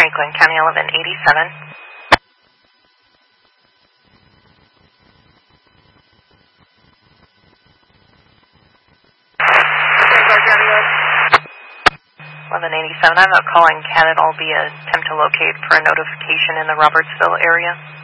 Franklin County 1187. I'm calling Canada. I'll be attempt to locate for a notification in the Robertsville area.